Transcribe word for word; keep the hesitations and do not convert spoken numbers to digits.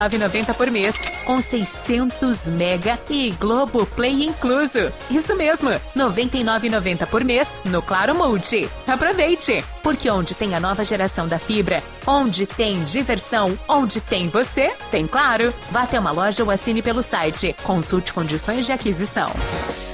nove reais e noventa centavos por mês, com seiscentos mega e Globoplay incluso. Isso mesmo, noventa e nove reais e noventa centavos por mês no Claro Multi. Aproveite, porque onde tem a nova geração da fibra, onde tem diversão, onde tem você, tem Claro. Vá até uma loja ou assine pelo site. Consulte condições de aquisição.